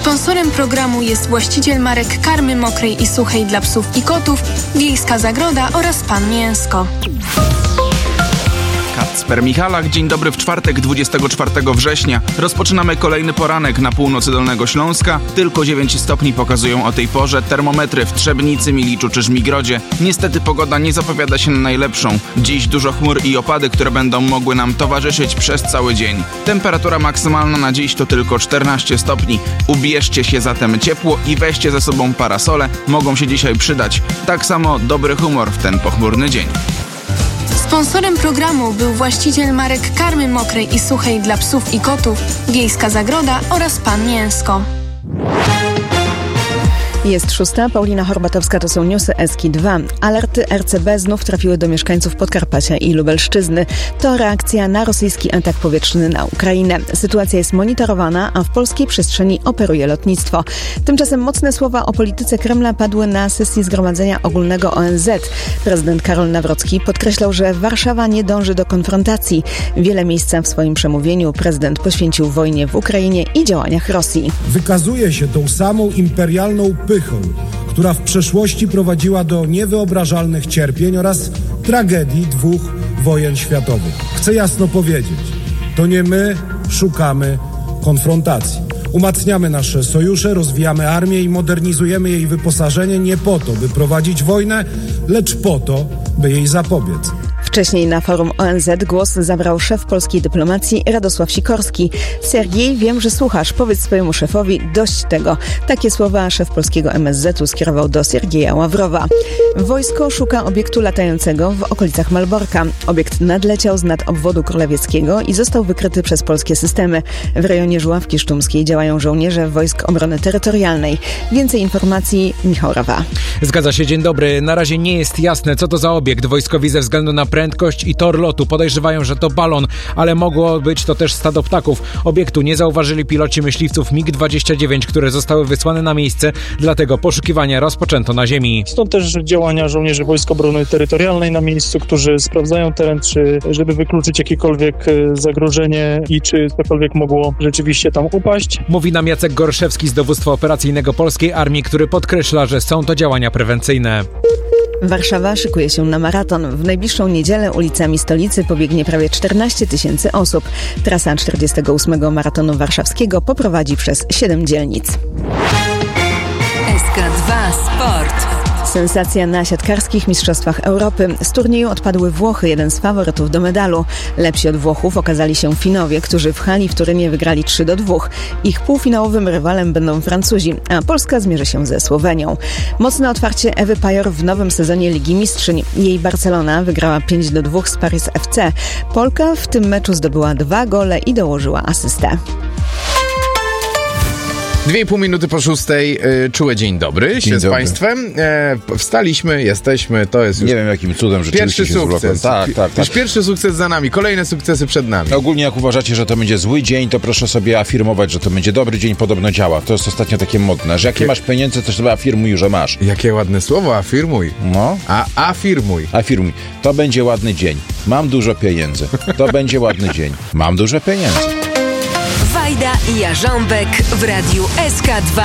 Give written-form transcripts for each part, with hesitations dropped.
Sponsorem programu jest właściciel marek karmy mokrej i suchej dla psów i kotów, Wiejska Zagroda oraz Pan Mięsko. Kacper Michalak, dzień dobry w czwartek 24 września. Rozpoczynamy kolejny poranek na północy Dolnego Śląska. Tylko 9 stopni pokazują o tej porze termometry w Trzebnicy, Miliczu czy Żmigrodzie. Niestety pogoda nie zapowiada się na najlepszą. Dziś dużo chmur i opady, które będą mogły nam towarzyszyć przez cały dzień. Temperatura maksymalna na dziś to tylko 14 stopni. Ubierzcie się zatem ciepło i weźcie ze sobą parasole. Mogą się dzisiaj przydać. Tak samo dobry humor w ten pochmurny dzień. Sponsorem programu był właściciel marek karmy mokrej i suchej dla psów i kotów, Wiejska Zagroda oraz Pan Mięsko. Jest 6, Paulina Horbatowska, to są newsy SK2. Alerty RCB znów trafiły do mieszkańców Podkarpacia i Lubelszczyzny. To reakcja na rosyjski atak powietrzny na Ukrainę. Sytuacja jest monitorowana, a w polskiej przestrzeni operuje lotnictwo. Tymczasem mocne słowa o polityce Kremla padły na sesji Zgromadzenia Ogólnego ONZ. Prezydent Karol Nawrocki podkreślał, że Warszawa nie dąży do konfrontacji. Wiele miejsca w swoim przemówieniu prezydent poświęcił wojnie w Ukrainie i działaniach Rosji. Wykazuje się tą samą imperialną pychą, która w przeszłości prowadziła do niewyobrażalnych cierpień oraz tragedii 2 wojen światowych. Chcę jasno powiedzieć, to nie my szukamy konfrontacji. Umacniamy nasze sojusze, rozwijamy armię i modernizujemy jej wyposażenie nie po to, by prowadzić wojnę, lecz po to, by jej zapobiec. Wcześniej na forum ONZ głos zabrał szef polskiej dyplomacji Radosław Sikorski. Sergiej, wiem, że słuchasz. Powiedz swojemu szefowi dość tego. Takie słowa szef polskiego MSZ-u skierował do Siergieja Ławrowa. Wojsko szuka obiektu latającego w okolicach Malborka. Obiekt nadleciał z nad obwodu królewskiego i został wykryty przez polskie systemy. W rejonie Żuławki Sztumskiej działają żołnierze Wojsk Obrony Terytorialnej. Więcej informacji Michał Rawa. Zgadza się, dzień dobry. Na razie nie jest jasne, co to za obiekt. Wojskowi ze względu na prędkość i tor lotu podejrzewają, że to balon, ale mogło być to też stado ptaków. Obiektu nie zauważyli piloci myśliwców MiG-29, które zostały wysłane na miejsce, dlatego poszukiwania rozpoczęto na ziemi. Stąd też działania żołnierzy Wojsk Obrony Terytorialnej na miejscu, którzy sprawdzają teren, żeby wykluczyć jakiekolwiek zagrożenie i czy cokolwiek mogło rzeczywiście tam upaść. Mówi nam Jacek Gorszewski z Dowództwa Operacyjnego Polskiej Armii, który podkreśla, że są to działania prewencyjne. Warszawa szykuje się na maraton. W najbliższą niedzielę ulicami stolicy pobiegnie prawie 14 000 osób. Trasa 48. maratonu warszawskiego poprowadzi przez 7 dzielnic. SK2 Sport. Sensacja na siatkarskich mistrzostwach Europy. Z turnieju odpadły Włochy, jeden z faworytów do medalu. Lepsi od Włochów okazali się Finowie, którzy w hali w Turynie wygrali 3-2. Ich półfinałowym rywalem będą Francuzi, a Polska zmierzy się ze Słowenią. Mocne otwarcie Ewy Pajor w nowym sezonie Ligi Mistrzyń. Jej Barcelona wygrała 5-2 z Paris FC. Polka w tym meczu zdobyła 2 gole i dołożyła asystę. 2,5 minuty po 6, czuły dzień dobry z Państwem. Wstaliśmy, jesteśmy, to jest już... Nie wiem, jakim cudem rzeczywiście pierwszy sukces. Tak. Już pierwszy sukces za nami, kolejne sukcesy przed nami. Ogólnie jak uważacie, że to będzie zły dzień, to proszę sobie afirmować, że to będzie dobry dzień, podobno działa. To jest ostatnio takie modne, że jakie masz pieniądze, to sobie afirmuj, że masz. Jakie ładne słowo, afirmuj. No. Afirmuj. Afirmuj. To będzie ładny dzień. Mam dużo pieniędzy. To będzie ładny dzień. Mam dużo pieniędzy. Wajda i Jarząbek w radiu SK2.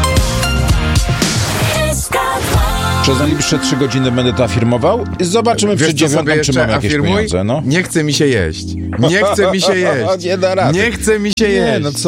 Przez najbliższe 3 godziny będę to afirmował. Zobaczymy przed 9, czy mam jakieś pieniądze. No. Nie chce mi się jeść. Nie chce mi się jeść. Nie da rady. Nie chce mi się jeść. No co